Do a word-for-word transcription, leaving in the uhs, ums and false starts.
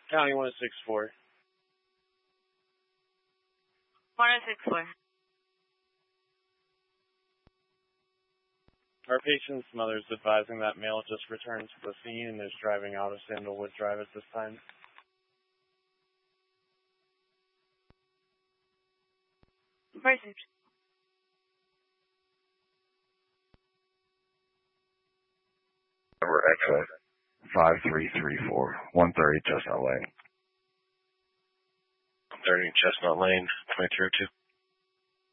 County one six four. one six four. Our patient's mother is advising that male just returned to the scene and is driving out of Sandalwood Drive at this time. Received. Number exit five three three four, one thirty Chestnut Lane. one thirty Chestnut Lane, twenty-three oh two.